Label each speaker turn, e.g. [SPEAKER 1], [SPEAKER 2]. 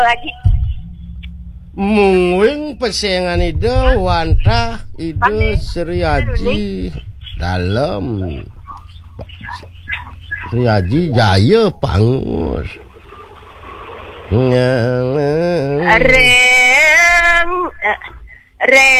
[SPEAKER 1] lagi
[SPEAKER 2] mungwing pesengan ide wantah ide Sri Haji dalam Sri Haji Jaya Pangus
[SPEAKER 1] reng